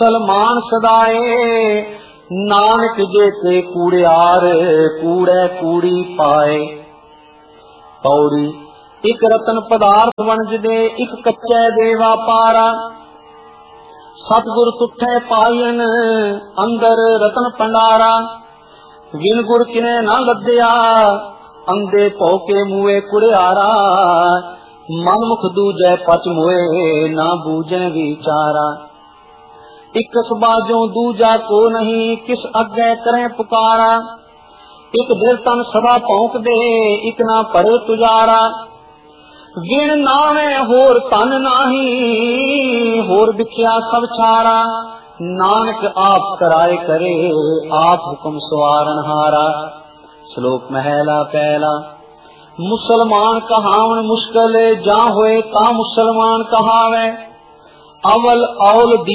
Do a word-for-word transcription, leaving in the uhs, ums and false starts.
मुसलमान सदाए, नानक जेते कूड़ियार कूड़े कूड़ी पाए। पौड़ी एक रतन पदार्थ वणज दे, एक कच्चे दे व्यापारा। सतगुर तुठे पायन अंदर रतन भंडारा। विन गुर किने ना लद्या, अंधे भौके मुए कुड़ियारा। मन मुख दूजे पच मोए, ना बूझे विचारा। इकस बाजों दूजा को नहीं, किस अगे करें पुकारा। एक दिल तन सदा भौंक दे, इक ना पड़े तुजारा। विण नावे होर तन नाही, होर बिख्या सब छारा। नानक आप कराए करे, आप हुक्म सवारन हारा। श्लोक महला पहला। मुसलमान कहावन मुश्किल, जा होए ता मुसलमान कहावे। अवल औल